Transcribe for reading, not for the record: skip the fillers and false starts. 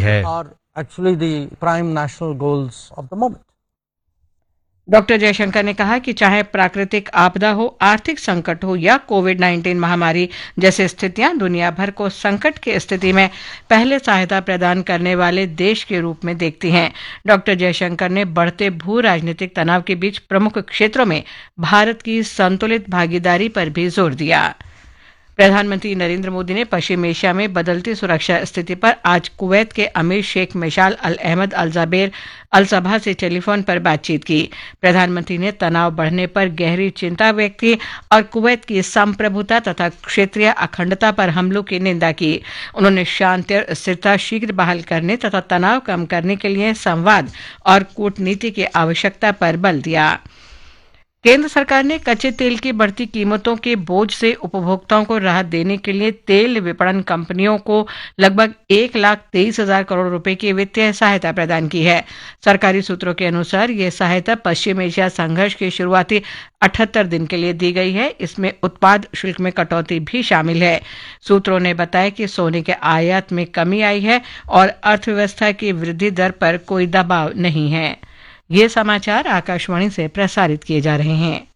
है। डॉक्टर जयशंकर ने कहा कि चाहे प्राकृतिक आपदा हो, आर्थिक संकट हो या कोविड-19 महामारी जैसी स्थितियां दुनिया भर को संकट की स्थिति में पहले सहायता प्रदान करने वाले देश के रूप में देखती हैं। डॉक्टर जयशंकर ने बढ़ते भू राजनीतिक तनाव के बीच प्रमुख क्षेत्रों में भारत की संतुलित भागीदारी पर भी जोर दिया। प्रधानमंत्री नरेंद्र मोदी ने पश्चिम एशिया में बदलती सुरक्षा स्थिति पर आज कुवैत के अमीर शेख मिशाल अल अहमद अल जबेर अल सबा से टेलीफोन पर बातचीत की। प्रधानमंत्री ने तनाव बढ़ने पर गहरी चिंता व्यक्त की और कुवैत की संप्रभुता तथा क्षेत्रीय अखंडता पर हमलों की निंदा की। उन्होंने शांति और स्थिरता शीघ्र बहाल करने तथा तनाव कम करने के लिए संवाद और कूटनीति की आवश्यकता पर बल दिया। केंद्र सरकार ने कच्चे तेल की बढ़ती कीमतों के बोझ से उपभोक्ताओं को राहत देने के लिए तेल विपणन कंपनियों को लगभग 1,23,000 करोड़ रुपए की वित्तीय सहायता प्रदान की है। सरकारी सूत्रों के अनुसार यह सहायता पश्चिम एशिया संघर्ष के शुरुआती 78 दिन के लिए दी गई है। इसमें उत्पाद शुल्क में कटौती भी शामिल है। सूत्रों ने बताया कि सोने के आयात में कमी आई है और अर्थव्यवस्था की वृद्धि दर पर कोई दबाव नहीं है। ये समाचार आकाशवाणी से प्रसारित किए जा रहे हैं।